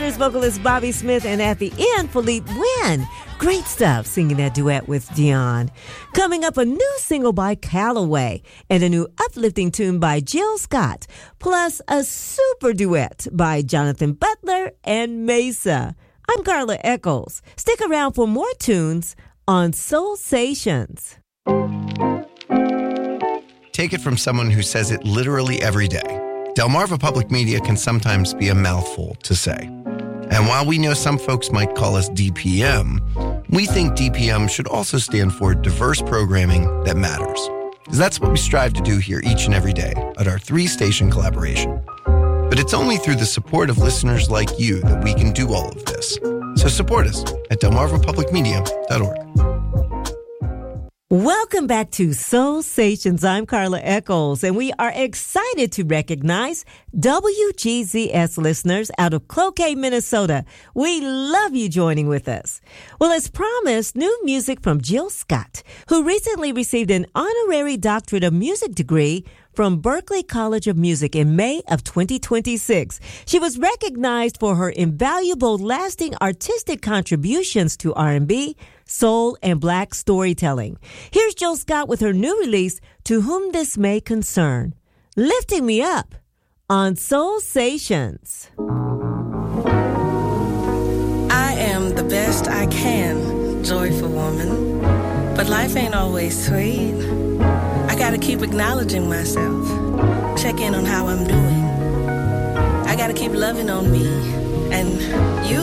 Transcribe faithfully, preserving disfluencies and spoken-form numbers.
Here's vocalist Bobby Smith, and at the end, Philippe Wynn. Great stuff singing that duet with Dion. Coming up, a new single by Calloway and a new uplifting tune by Jill Scott, plus a super duet by Jonathan Butler and Mesa. I'm Carla Eccles. Stick around for more tunes on Soulsations. Take it from someone who says it literally every day. Delmarva Public Media can sometimes be a mouthful to say. And while we know some folks might call us D P M, we think D P M should also stand for diverse programming that matters. Because that's what we strive to do here each and every day at our three-station collaboration. But it's only through the support of listeners like you that we can do all of this. So support us at delmarva public media dot org. Welcome back to Soulsations. I'm Carla Eccles, and we are excited to recognize W G Z S listeners out of Cloquet, Minnesota. We love you joining with us. Well, as promised, new music from Jill Scott, who recently received an honorary doctorate of music degree from Berklee College of Music in May of twenty twenty-six. She was recognized for her invaluable, lasting artistic contributions to R and B, soul, and black storytelling. Here's Jill Scott with her new release, To Whom This May Concern, lifting me up on Soulsations. I am the best I can, joyful woman, but life ain't always sweet. I gotta keep acknowledging myself, check in on how I'm doing. I gotta keep loving on me, and you